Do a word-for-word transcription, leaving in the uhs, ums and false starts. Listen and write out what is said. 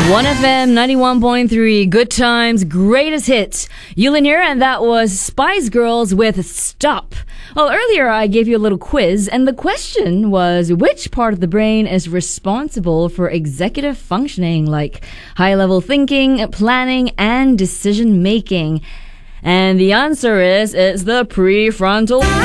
one F M ninety-one point three, good times, greatest hits. Yulin here, and that was Spice Girls with Stop. Well, earlier I gave you a little quiz, and the question was which part of the brain is responsible for executive functioning, like high-level thinking, planning, and decision-making? And the answer is, it's the prefrontal